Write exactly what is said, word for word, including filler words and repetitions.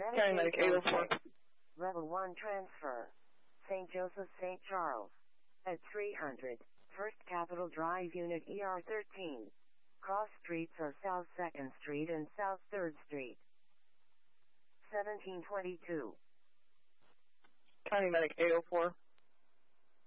County Medic eight oh four. Level one transfer. Saint Joseph, Saint Charles. At three hundred. First Capitol Drive Unit E R thirteen. Cross streets are South second Street and South third Street. seventeen twenty-two. County Medic eight oh four.